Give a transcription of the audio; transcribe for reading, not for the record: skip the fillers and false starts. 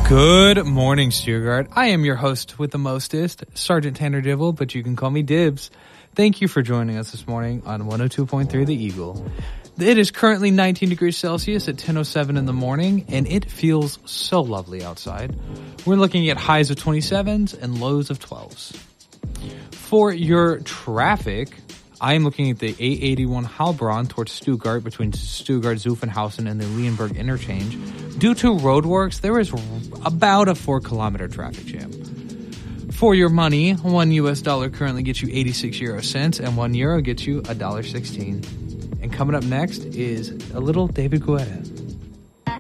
Good morning, Stuttgart. I am your host with the mostest, Sergeant Tanner Dibble, but you can call me Dibs. Thank you for joining us this morning on 102.3 The Eagle. It is currently 19 degrees Celsius at 10:07 in the morning, and it feels so lovely outside. We're looking at highs of 27s and lows of 12s. For your traffic, I am looking at the 881 Heilbronn towards Stuttgart between Stuttgart, Zuffenhausen, and the Leonberg interchange. Due to roadworks, there is about a 4-kilometer traffic jam. For your money, $1 currently gets you 86 euro cents, and €1 gets you $1.16. And coming up next is a little David Guetta.